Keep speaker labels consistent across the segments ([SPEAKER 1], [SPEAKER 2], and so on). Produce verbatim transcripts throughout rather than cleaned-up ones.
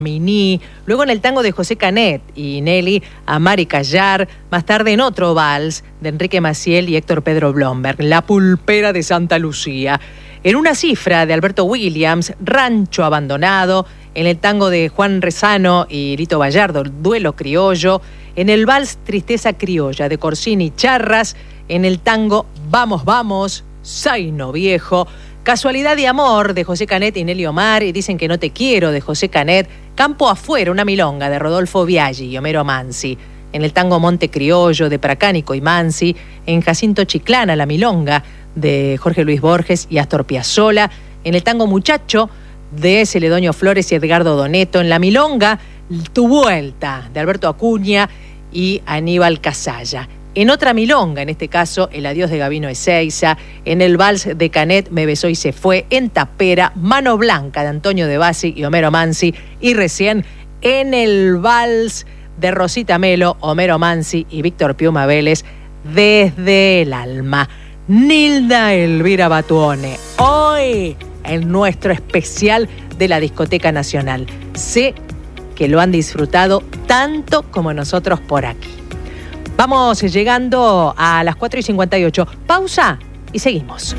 [SPEAKER 1] Miní, luego en el tango de José Canet y Nelly Amar y Callar, más tarde en otro vals de Enrique Maciel y Héctor Pedro Blomberg, La Pulpera de Santa Lucía. En una cifra de Alberto Williams, Rancho Abandonado, en el tango de Juan Rezano y Lito Bayardo, Duelo Criollo, en el vals Tristeza Criolla de Corsini y Charras, en el tango Vamos, Vamos, Zaino Viejo, Casualidad de Amor de José Canet y Nelly Omar, y Dicen que no te quiero de José Canet, Campo Afuera, una milonga de Rodolfo Biaggi y Homero Mansi, en el tango Monte Criollo de Pracánico y Mansi, en Jacinto Chiclana, la milonga de Jorge Luis Borges y Astor Piazzolla, en el tango Muchacho de Celedonio Flores y Edgardo Doneto, en la milonga Tu Vuelta de Alberto Acuña y Aníbal Casalla. En otra milonga, en este caso, El Adiós de Gabino Ezeiza, en el vals de Canet, Me besó y se fue, en Tapera, Mano Blanca de Antonio De Bassi y Homero Mansi, y recién en el vals de Rosita Melo, Homero Mansi y Víctor Piuma Vélez, Desde el Alma. Nilda Elvira Batuone, hoy en nuestro especial de la Discoteca Nacional. Sé que lo han disfrutado tanto como nosotros por aquí. Vamos llegando a las cuatro y cincuenta y ocho. Pausa y seguimos.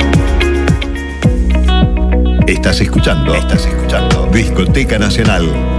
[SPEAKER 2] Estás escuchando, estás escuchando Discoteca Nacional.